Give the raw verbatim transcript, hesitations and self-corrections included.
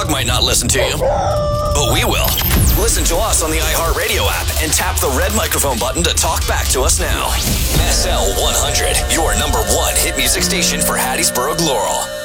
dog might not listen to you, but we will. Listen to us on the iHeartRadio app and tap the red microphone button to talk back to us now. S L one hundred, your number one hit music station for Hattiesburg, Laurel.